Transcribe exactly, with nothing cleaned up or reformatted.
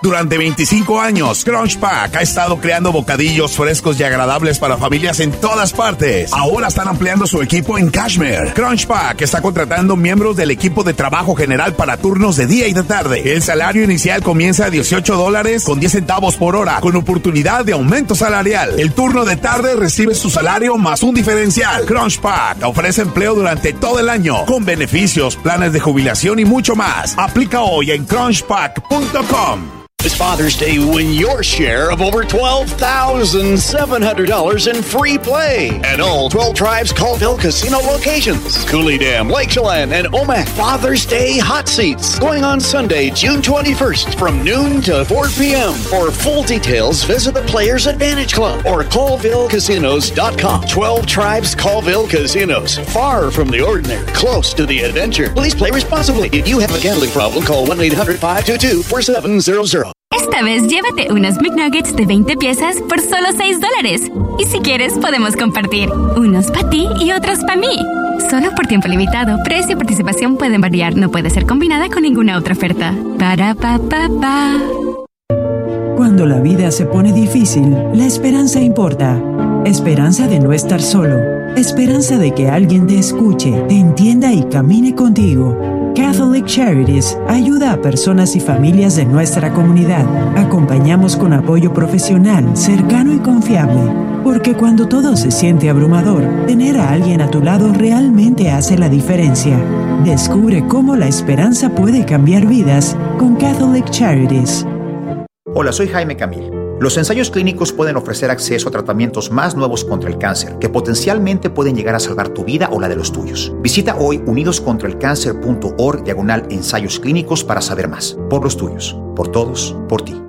Durante veinticinco años, Crunch Pack ha estado creando bocadillos frescos y agradables para familias en todas partes. Ahora están ampliando su equipo en Cashmere. Crunch Pack está contratando miembros del equipo de trabajo general para turnos de día y de tarde. El salario inicial comienza a dieciocho dólares con diez centavos por hora, con oportunidad de aumento salarial. El turno de tarde recibe su salario más un diferencial. Crunch Pack ofrece empleo durante todo el año, con beneficios, planes de jubilación y mucho más. Aplica hoy en crunch pack punto com. This Father's Day, win your share of over twelve thousand seven hundred dollars in free play at all twelve Tribes Colville Casino locations. Cooley Dam, Lake Chelan, and Omak. Father's Day Hot Seats going on Sunday, June twenty-first from noon to four p.m. For full details, visit the Players Advantage Club or colville casinos dot com. twelve Tribes Colville Casinos. Far from the ordinary, close to the adventure. Please play responsibly. If you have a gambling problem, call one eight hundred five two two four seven zero zero. Esta vez llévate unos McNuggets de veinte piezas por solo seis dólares. Y si quieres, podemos compartir. Unos para ti y otros para mí. Solo por tiempo limitado. Precio y participación pueden variar. No puede ser combinada con ninguna otra oferta. Para pa pa pa. Cuando la vida se pone difícil, la esperanza importa. Esperanza de no estar solo. Esperanza de que alguien te escuche, te entienda y camine contigo. Catholic Charities ayuda a personas y familias de nuestra comunidad. Acompañamos con apoyo profesional, cercano y confiable. Porque cuando todo se siente abrumador, tener a alguien a tu lado realmente hace la diferencia. Descubre cómo la esperanza puede cambiar vidas con Catholic Charities. Hola, soy Jaime Camil. Los ensayos clínicos pueden ofrecer acceso a tratamientos más nuevos contra el cáncer que potencialmente pueden llegar a salvar tu vida o la de los tuyos. Visita hoy unidoscontraelcáncer punto org diagonal ensayos clínicos para saber más. Por los tuyos, por todos, por ti.